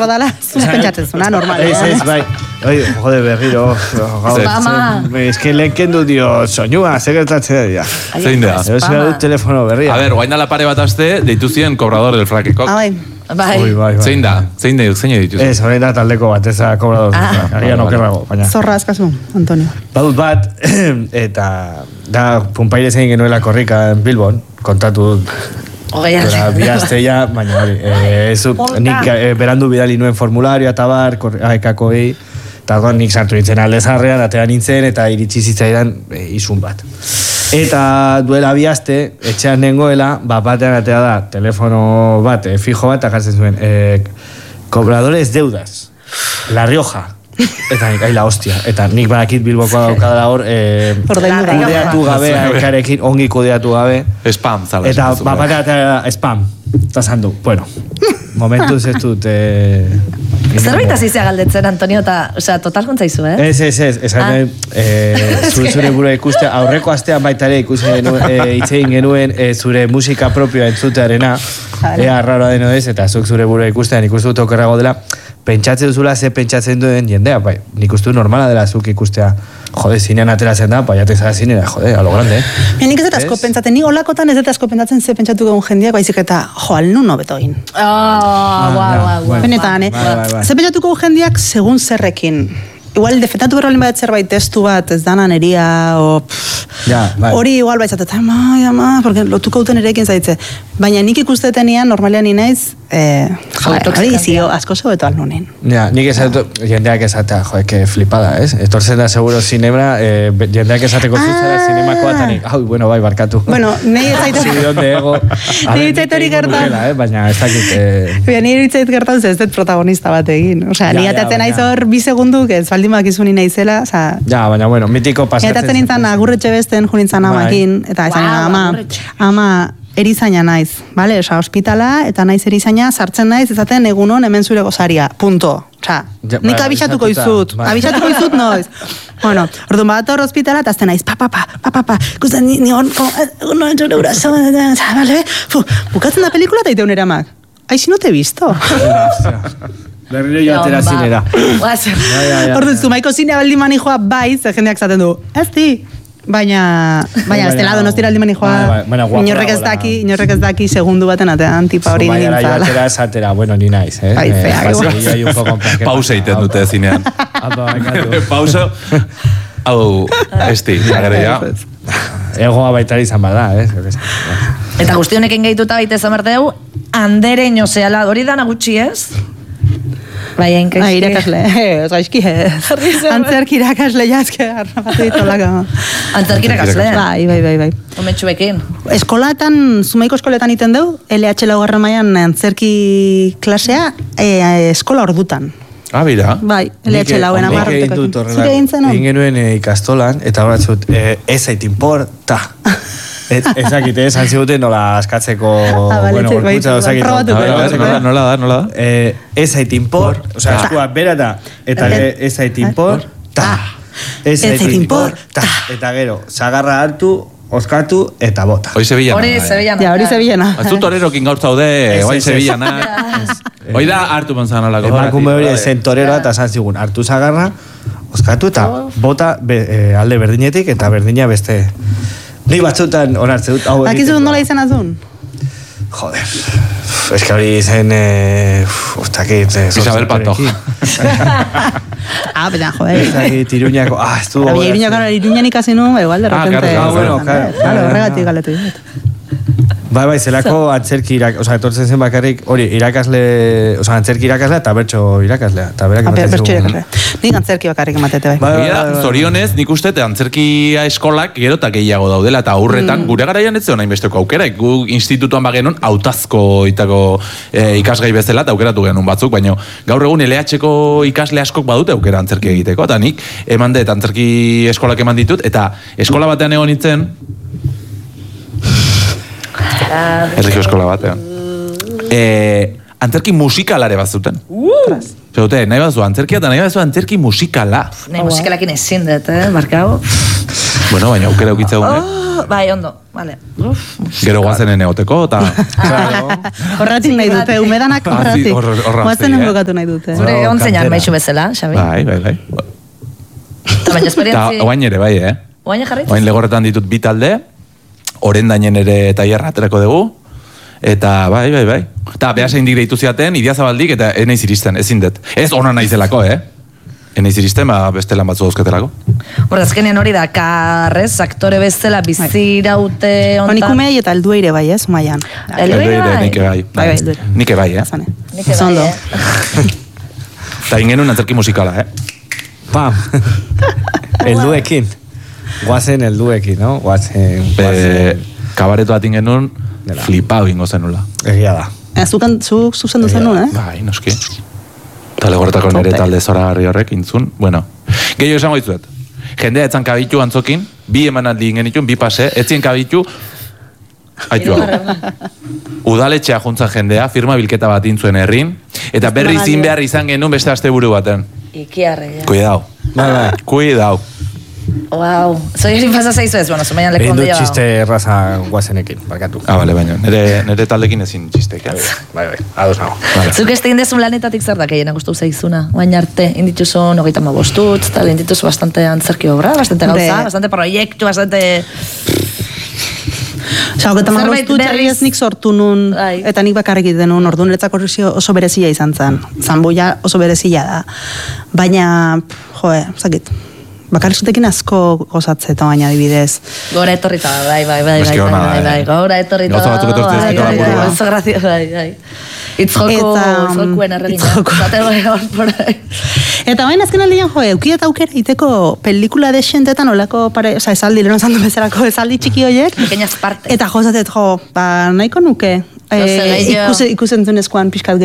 dala, pentsatzen zuna, normal. Ez, bai. Oi, jode, berriro. Ez que lehen kendu dio soinua, segertatzen dira. Zein da? Euskal dut telefono berria. A ver, guain dala pare bat aste, deitu zien cobrador del Frakekok. Bai. Zein da? Zein dituzu? Ez, horrein da taldeko bat, ez da cobrador. Agian okerrago, baina. Zorra askazu, Antonio. Badut bat, eta da Punpaire zein genuela korrika en Bilbon, kontatu bihazteia, baina hori, nik berandu bidali nuen formularioa eta bar, aekakoi, eta nik sartu nintzen aldezarrean, atea nintzen, eta iritsi zitzaidan izun bat. Eta duela bihazte, etxean nengoela, batean atea da, telefono bat, fijo bat, akartzen zuen, cobradores deudas, La Rioja. Eta nik, la hostia. Eta nik badakit Bilbokoa daukadala hor, kudeatu gabe, ekarekin, ongi kudeatu gabe. Spam, zala. Eta bapatea spam. Eta zandu, bueno, momentuz ez dut... Zerbait azizia galdetzen, Antonio, eta total kontzaizu, Ez. Zure burua ikustea, aurreko astean baita ere itzein genuen zure musika propioa entzutearena, ea arraroa deno ez, eta zuk zure burua ikustean ikustu dut okerrago dela, pentsatzen duzula ze pentsatzen duen jendea, bai, nik uste normala dela zuk ikustea, jode, zinean ateratzen da, bai, atezara zinera, jode, a lo grande, Nik ez asko pentsatzen, ni olakotan ez asko pentsatzen ze pentsatu geun jendeak, baizik eta, alnun hobetoin. Benetan, ze pentsatuko jendeak segun zerrekin. Igual, defendatu berrolin bat zerbait testu bat, ez danan eria, hori igual baitzatet, porque lotuko uten erekin zaitze. Baina nik ikustetenean, normalean inaiz, hori izio, asko zebeto alnunin. Ja, nik esatu, jendeak esatea, que flipada, ez? Etortzen da, seguro, zinebra, jendeak esateko zuzera, zinemako atanik. Bueno, bai, barkatu. Bueno, nahi ez zait hori gertan. Baina, ez dakit... Nahi ez gertan, ez dut protagonista bat egin. Osea, ni atatzen naiz hor, 2 segunduk, ez baldin bakizuni naizela, oza... Ja, baina, bueno, mitiko pasatzen... Eta nintzen agurretxe besten, junintzen amakin, eta ama, erizaina naiz, bale? Osa, ospitala, eta naiz erizaina, sartzen naiz, ezaten egunon hemen zure gozaria, punto. Osa, nik abixatuko izut noiz. Bueno, orduan bat hor ospitala, eta azten naiz, pa, ikusten ni hor, no entzure urazo, bale? Bukatzen da pelikula eta iteun eramak. Aixi no te visto. Berriro joatera zinera. Orduan, zumaiko zinea baldi manijoa bai, ze jendeak zaten du, ez di. Baina, ez dela Donostira aldi manijoa, inorrek ez daki segundu baten atean, tipa hori nintzala. Baina joatera esatera, bueno, ni naiz, Bai, feak. Pausa iten dute zinean. Pausa, hau, esti, agerea. Egoa baitari izan bada, Eta guzti honekin gehituta baita izan berdeu, andereño zehala, hori dana gutxi ez? Bai, enkaizki. Irakasle, ez gaizki ez. Antzerki irakasle jazke, harrapatu ditolaka. Antzerki irakasle? Bai. Ometxuekin. Eskolatan, Zumaiko eskoletan iten deu, LH laugarren mailan antzerki klasea, eskola ordutan. Bira. Bai, LH lauen amarrotekoekin. Zure egintzen hon? Egin genuen ikastolan, eta horatzut, ez aitin porta. Ezakite, esan ziguten nola askatzeko, bueno, gorputza dozakit. Nola da? Ez aitin por, oza, eskua bera da, eta ez aitin por, ta. Ez aitin por, ta. Eta gero, zagarra hartu, oskatu, eta bota. Hoi Sevillana. Hori Sevillana. Ez du torerokin gaur zaude, hoi Sevillana. Hoi da hartu monzan olako. Emakume hori zen toreroa, eta esan zigun, hartu zagarra, oskatu, eta bota alde berdinetik, eta berdina beste... Ni batzutan onartze dut. Bakizu nola izan azun? Joder. Ez que hori izen... Uztakit... Isabel Pantoja. Baina, joder. Uztakit Iruñako... ez du... Iruñan ikasi nuen, igual, de repente... Bueno, claro. Horregatik galetu. Bai, zelako antzerki etortzen zen bakarrik, hori, irakasle, antzerki irakaslea eta bertso irakaslea. Bertso irakaslea. Nik antzerki bakarrik ematete bai. Zorionez, nik uste, antzerkia eskolak gero eta gehiago daudela, eta aurretan, gure garaian ez zegoen hainbesteko aukera, gu institutuan bagenon, hautazko itako ikasgai bezala, eta aukeratu genuen batzuk, baina gaur egun LH-ko ikasle askok badute aukera antzerki egiteko, eta nik eman dut antzerki eskolak eman ditut, eta eskola batean egon nintzen, Erregio eskola batean. Antzerki musikalare bat zuten. Zaute, nahi bat zu antzerkia eta nahi bat zu antzerki musikala. Nahi musikalakin ezin dut, markau. Bueno, baina aukera eukitza gune. Bai, ondo, vale. Gero guazenen egoteko, eta... Horratik nahi dute, umedanak horratik. Guazenen bukatu nahi dute. Zure ontzeinan baixu bezala, Xabi. Bai. Eta baina esperientzi... Eta oain ere, bai, Oain jarritz? Oain legorretan ditut bi talde, orendainen ere tailerra aterako dugu, eta bai. Eta behar zein dik deitu ziaten, Idiazabaldik, eta enaiz iristen, ezin dut. Ez ona naizelako, Enaiz iristen, beste lan batzu dauzketelako. Horra, azkenean hori da, karrez, aktore bezala, biziraute ontan... Onikumei eta eldueire bai, ez, Maian. Eldueire bai? Bai, Nike bai, Nik Zondo. Eta ingenuen antzerki musikala, Pam. Elduekin. Guazen elduekin, no? Guazen... Kabaretu bat ingenuen, flipau ingo zenula. Egia da. Zuk zuzendu zenun, Bai, noski. Eta legorretako nire talde zoragarri horrek intzun. Bueno, gehiago esango ditzuet. Jendea etzan kabitu antzokin, bi emanaldi ingen itun, bi pase, etzien kabitu, haitu hau. Udaletxea juntzan jendea, firma bilketa bat intzuen herrin, eta berri zin behar izan genuen beste asteburu baten. Ikiarre, Cuidao. Cuidao. Wow. Zoi hori pasa zaizu ez, bueno, zumaian leku ondo Egin du txiste erraza guazenekin, barkatu. Bale, baina, nire taldekin ezin txistek, Bai, ados nago. Zuk ez indezun lanetatik zer da, gehiena guztu zaizuna. Oain arte, indituzun 35 tal, indituz bastante antzerki obra, bastante gauza, bastante proiektu, bastante... Osa, hogeta marroztu txarriez nik sortu nun, eta nik bakarrik egiten nun, orduan niretzako oso berezia izan zen. Zanboia oso berezia da. Baina, zakit, bakarrik zutekin asko gozatze eta baina adibidez. Gora etorrita, bai, gora etorrita. Gauza batzuk etortzen bai. Itzjokuen erregina. Eta baina azken aldean, euki eta aukera iteko pelikula desentetan olako, esaldi, leheno zandu bezalako esaldi txiki horiek. Pequeñas partes. Eta jozatet, nahiko nuke. Ikusentzunezkoan pixkat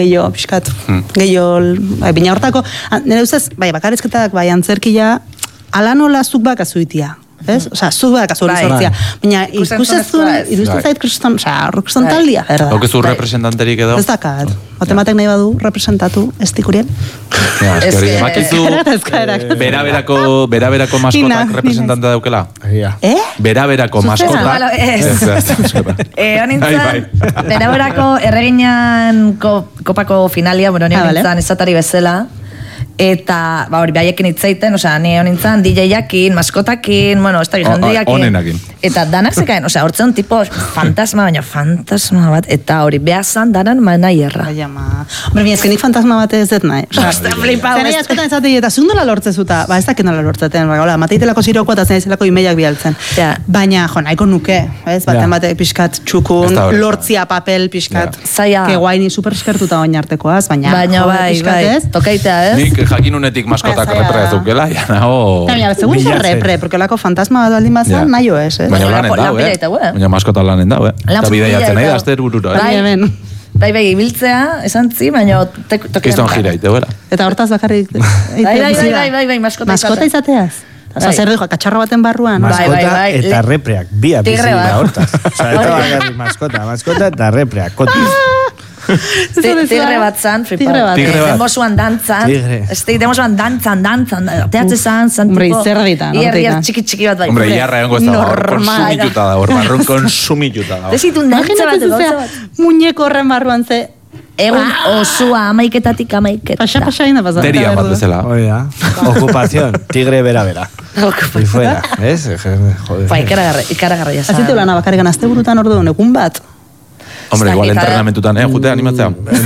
gehiago, baina hortako, nire ustez, bakarrizketak, antzerkia, ala nola zuk bakazuitia. Ez? Osa, zuk bakazu hori sortzia. Baina ikusezun, zait kriston taldia. Haukezu representanterik edo? Ez dakat. Matematek nahi badu representatu, ez dikurien. Bakizu, beraberako maskotak representante daukela? Beraberako maskota. Honintzan, beraberako erreginan kopako finalia, honintzan esatari bezala, eta, hori, behaiekin itzaiten, osea, ni honintzan, DJ-jakin, maskotakin, bueno, ez da jendiakin. Onenakin. Eta danak zekaen, osea, hortzen tipo fantasma, baina fantasma bat, eta hori, behazan danan manaierra. Bai, ama. Hombre, mi eskenik fantasma bat ez dut nahi. Osta, flipau. Zer nahi askotan ezatei, eta zun dola lortzezuta, ez dakit nola lortzeten, mateitelako ziroko eta zen ezelako imeiak bialtzen. Baina, nahiko nuke, ez, baten batek pixkat txukun, lortzia papel pixkat. Zaila. Que guaini super eskertuta oin artekoaz, baina bai, tokaitea, ez? Nik jakinunetik maskotak repre ezukela, ya nago... Baina, segun zer repre, porque olako fantasma bat baldin bazan, nahi ez? Baina lanen dau, Baina maskota lanen dau, Eta bidaiatzen nahi da, azter burura. Bai, ibiltzea, esan zi, baina... Kiston jira ite, Eta hortaz bakarrik... Bai, maskota izateaz. Osa, zer dugu, katxarro baten barruan. Maskota eta repreak, bi apizila hortaz. Osa, eta bakarrik maskota eta repreak, kotiz. Tigre bat zan, flipau. Demosuan dantzan. Demosuan dantzan. Teatze zan, hombre, izerditan. Iarriaz txiki bat bai. Hombre, iarra egongo ez da, hor konsumituta da, hor barrun konsumituta da. Desitun dantza bat. Muñeko horren barruan ze... Egun osua, amaiketatik amaiketa. Pasa ina pasada. Deria bat bezala. Oida, ocupación, tigre bera. Y fuera, ¿ves? Joder. Ba, ikaragarra jasa. Azitu lana bakarrikan azte burutan orduan, egun bat. Hombre, igual entrenamentutan, jutea animatzea.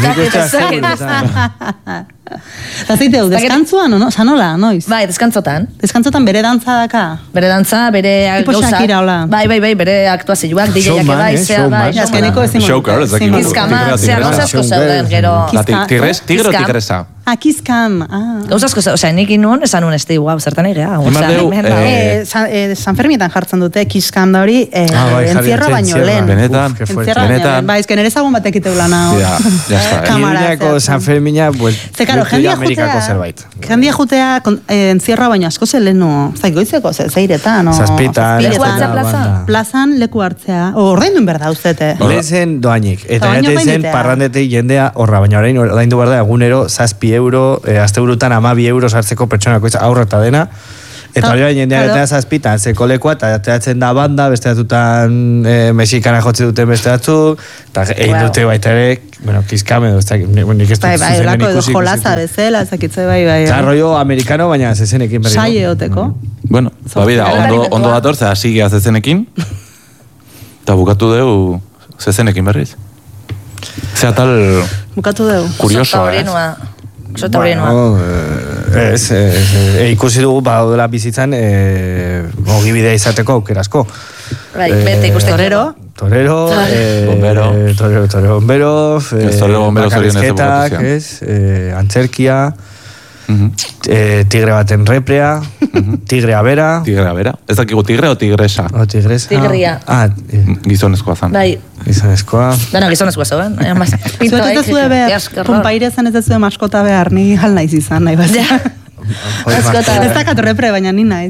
Eta zeiteu, deskantzuan, no? Sanola, noiz? Bai, deskantzotan. Deskantzotan bere dantza daka. Bere dantza, bere gauzak. Shakira, hola. Bai, bere aktuazioak, DJ-ak bai, zea, bai. Azkeneko ezin modu. Showcar, ez dakik. Kizkama, zea, gauzasko zeuden, gero. Tigre o tigresa? Kizkam. Gauzasko zeuden, osea, nik inun, esan un este, guau, zertan egea. San Fermietan jartzen dute, kizkam da hori, encierro baino lehen. Benetan. Ba, ezken ere zagun batek iteu lana. Ja, está. Iruñako San Fermina, pues, jendia jutea encierroa baino asko ze lehenu, goizeko zeiretan, Zazpitan. Plazan leku hartzea, ordaindun berda uztete. Lezen doainik, eta zen parrandetik jendea horra, baina orain ordaindu berda egunero €6, aste burutan €12 hartzeko pertsonako aurra eta dena, Eta hori baina jendeak eta zazpitan, zeko lekoa, eta ateatzen da banda, beste datutan mexikana jotze duten beste datu, eta egin dute baita ere, bueno, kiskame, nik ez dut zuzen olako edo jolaza bezala, ezakitze bai. Eta rollo amerikano, baina zezenekin berri. Saie oteko. Bueno, babida, ondo dator, zera sigea zezenekin, eta bukatu deu zezenekin berriz. Zea tal... Bukatu deu. Kuriosoa, Sota horienua. Ikusi dugu dela bizitzan ogibidea izateko aukerasko. Bai, bete ikusten. Torero, bombero, bakarrizketak, antzerkia, tigre baten reprea, tigrea bera. Tigrea bera. Ez dakigu tigre o tigresa? O tigresa. Tigria. Gizonezkoa zan. Bai. Gizonezkoa. Dano, gizonezkoa zeuen. Zuet ez zuen behar, punpaire zen ez zuen maskota behar, ni hal naiz izan, nahi bat. Ez dakat repre, baina ni naiz.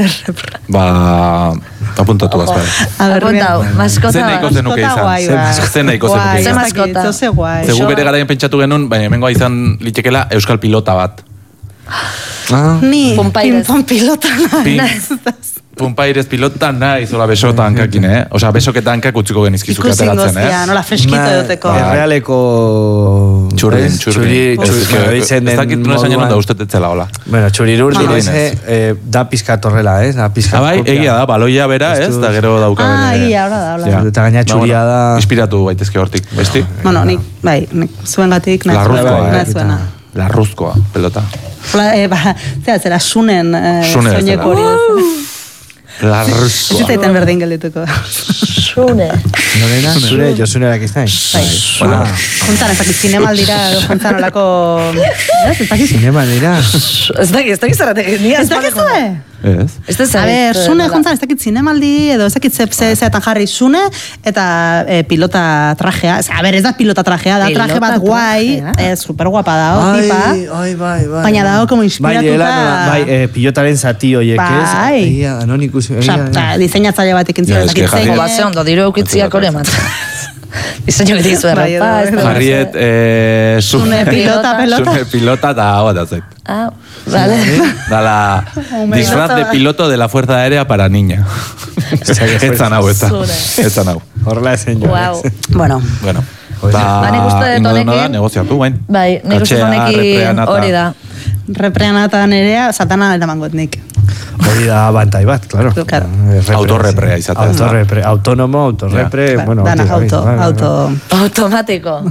Apuntatu bazpare. Apuntau, maskota. Zen nahiko zenuke izan. Zen nahiko zenuke izan. Zen maskota. Zegu bere garaien pentsatu genuen, baina hemengoa izan litekela euskal pilota bat. Ni, Pumpaires. ping-pong pilota naiz. Pumpaires pilota naiz, ola besota hankakin, Osa, besoketa hankak utziko genizkizuk ateratzen, nola freskito edoteko. Errealeko... Txurri. Ez dakit nuen esan jenun da ustetetzela, hola. Bueno, txurirur da pizka torrela, da pizka. Bai, egia da, baloia bera, ez, da gero dauka bere. Egia, hola. Eta gaina txuria da... Inspiratu baitezke hortik, besti? Bueno, nik zuengatik nahi Larruzkoa, pelota. Zera, sunen soineko hori. Larruzkoa. Ez zaiten berdin geldituko. Sune. Norena, zure, Josunerak izan. Juntan, ez dakit zinemaldira, juntan olako... Ez dakit zinemaldira. Ez dakit zerratek. Ez dakit zue? Ez. A ber, sune juntan, ez dakit zinemaldi, edo ez dakit zeatan jarri sune, eta pilota trajea. A ber, ez da pilota trajea, da traje bat guai, super guapa da, tipa. Bai. Baina dago, como inspiratuta... Bai, pilotaren zati horiek, ez? Bai. Anonikus. Diseinatzaile batekin zuen. Base ondo, diru eukitziak hori eman. Diseinu geti izu errapa. Jarriet, sune pilota da hau da zait. Vale. Dala, disfraz de piloto de la Fuerza Aérea para niña. Etzan hau. Horrela esen jo. Bueno. Nik uste dut honekin... Negoziatu, bain. Bai, nik uste dut honekin hori da. Repreanata nerea, satana eramangot nik. Hori da bantai bat, claro. Autorreprea izatea. Autonomo, autorrepre, bueno. Danak automatiko.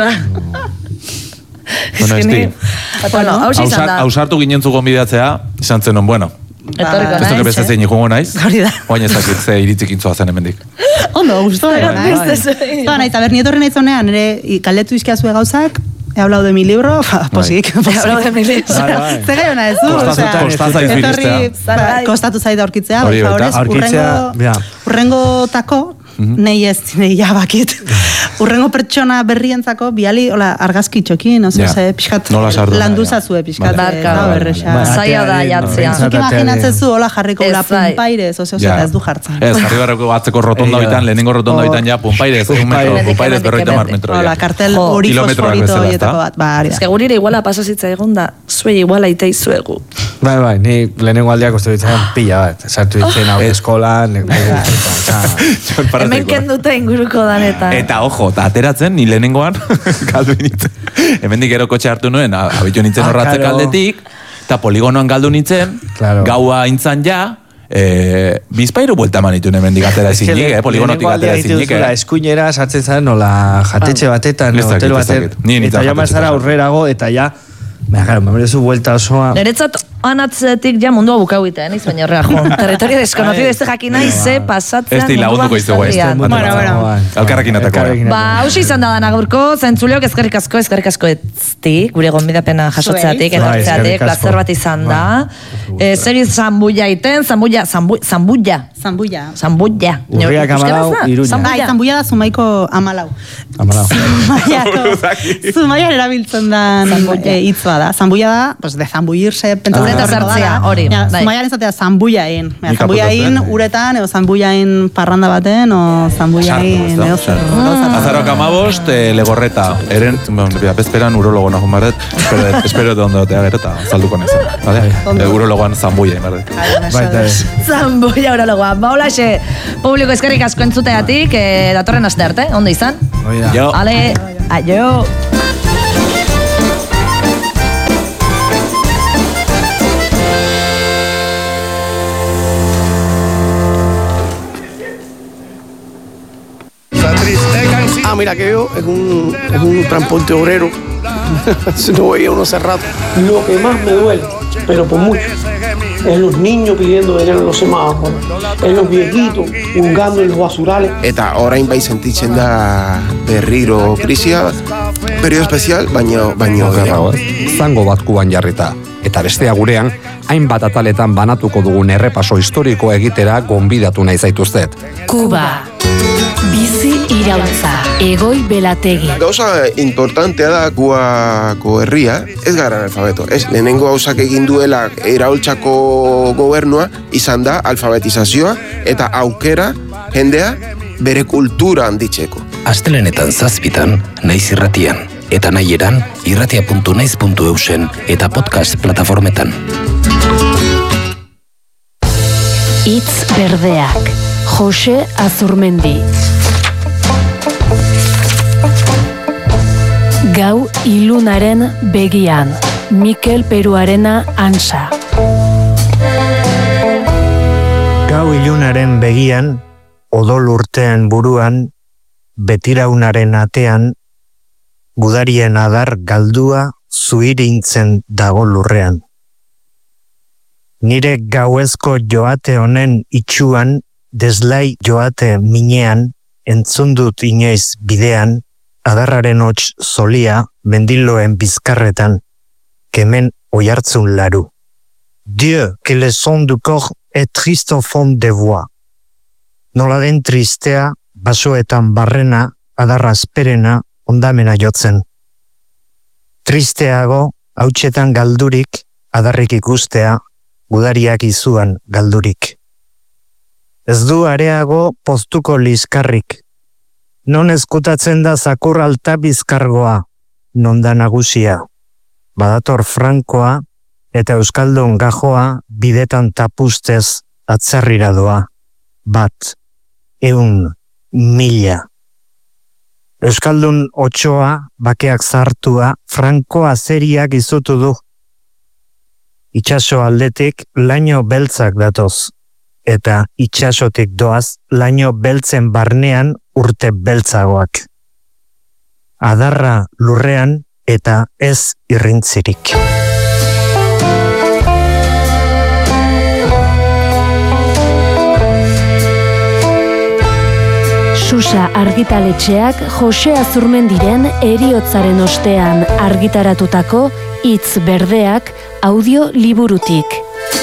Bueno, esti. Hauzi izan da. Hausartu ginentzu gonbidatzea, izan zenon, bueno. Etorriko naiz. Ez duke beste zein joango naiz. Hori da. Oain ez dakit ze iritzik intzoa zen hemendik. Ondo, guztu da naiz. Naiz, a ber, nietorren naiz honean, kaldetu izkiazue gauzak, he hablado de mi libro, posik. He hablado de mi libro. Zer gai hona ez du. Kostaza izbiristea. Kostatu zaida aurkitzea. Aurkitzea, urrengo tako, nei ez, nei jabakit. Urrengo pertsona berrientzako, biali, hola, argazki txokin, oso, pixkat, landuzazue, pixkat. Barka, zaila da jatzea. Zuk imaginatzezu, hola, jarriko la pumpairez, oso, ez du jartzen. Ez, jarri barrako atzeko rotonda bitan, lehenengo rotonda bitan, ja, pumpairez, pumpairez 50 metro. Hola, kartel hori fosforito horietako bat, Ez que gurire iguala pasazitza egonda, zuei iguala itei zuegu. Bai, ni lehenengo aldeak uste ditzen pila bat, sartu ditzen hau eskolan, hemen kendute inguruko danetan. Eta ojo, eta ateratzen, ni lehenengoan, galdu nintzen. Hemendik gero kotxe hartu nuen, abitu nintzen horratzek aldetik, eta poligonoan galdu nintzen, gaua intzan ja, bizpairu buelta manitu hemendik atera ezinik, poligonotik atera ezinik. Eskuinera sartzen zaren, nola jatetxe batetan, hotel batetan, eta ja mazara aurrerago, eta ja, merezu buelta osoa. Neretzat anatzetik ja mundua bukau iten, iz baina horrela jo. Territorio desconocido, ez jakin nahi ze pasatzean mundua munduan iztego ez. Alkarrakin atako. Hauzi izan da agurko, zentzuleok ezkerrik asko ezti, gure gonbidapena jasotzeatik, etortzeatik, plazer bat izan da. Zer zanbuia iten, zanbuia Zambuia. Urriak 14, Iruña. Bai, Zambuia da Zumaiko 14. Zumaian erabiltzen da hitz bada. Zambuia da, pues de zambuirse, pentsatzen sartzea, hori. Zumaian ezatea zambuiain. Zambuiain uretan, edo zambuiain parranda baten, o zambuiain edo zer. Azaroak 15, Legorreta. Eren, bezperan urologo nahun barret, espero de ondo tea gerota, zalduko nezen. Urologoan zambuia, barret. Zambuia urologoa. Baulaxe, publiko eskerrik asko entzuteatik, datorren aste arte, ondo izan? Jo. Ale, aio. Mira que yo es un transporte obrero. No veía uno hace rato. Lo que más me duele, pero por mucho, es los niños pidiendo dinero en los semáforos, es los viejitos jugando en los basurales. Eta orain bai sentitzen da berriro krisia, periodo espezial, baino gehiago. Zango bat kuban jarrita. Eta bestea gurean, hainbat ataletan banatuko dugun errepaso historiko egitera gonbidatu nahi zaituztet. Kuba. Bizi irautza, Egoi Belategi. Gauza importantea da Kubako herria, ez gara analfabeto. Lehenengo gauzak egin duela iraultzako gobernua, izan da alfabetizazioa eta aukera jendea bere kultura handitzeko. Astelenetan 7 naiz irratian, eta nahieran irratia.naiz.eusen eta podcast plataformetan. Hitz berdeak, Jose Azurmendi. Gau ilunaren begian, Mikel Peruarena Ansa. Gau ilunaren begian, odol urtean buruan, betiraunaren atean, gudarien adar galdua zuirintzen dago lurrean. Nire gauezko joate honen itxuan, deslai joate minean, entzundut inoiz bidean, adarraren hots zolia, mendiloen bizkarretan, kemen oihartzun laru. Dieu, que le son du corps est triste au fond de voix. Nola den tristea, basoetan barrena, adarra asperena, ondamena jotzen. Tristeago, hautsetan galdurik, adarrik ikustea, gudariak izuan galdurik. Ez du areago postuko liskarrik. Non ezkutatzen da zakur alta bizkargoa, non da nagusia. Badator frankoa eta euskaldun gajoa bidetan tapustez atzerrira doa. 1, 100, 1000. Euskaldun otsoa, bakeak zartua, frankoa zeriak izutu du. Itxaso aldetik laino beltzak datoz. Eta itxasotik doaz laino beltzen barnean urte beltzagoak. Adarra lurrean eta ez irrintzirik. Susa argitaletxeak Jose Azurmendiren heriotzaren ostean argitaratutako Hitz berdeak audio liburutik.